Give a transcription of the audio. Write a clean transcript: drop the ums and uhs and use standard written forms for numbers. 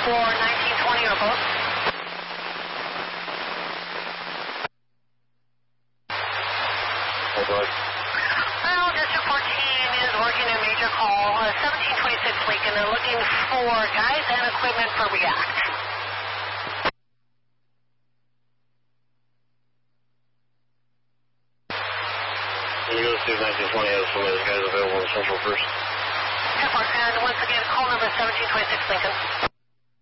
for 1920 or both? Hold on. Well, District 14 is working a major call, 1726 Lincoln. They're looking for guys and equipment for React. Can you go to 1920 has some of those guys available in Central first? 10-4, and once again, call number 1726 Lincoln.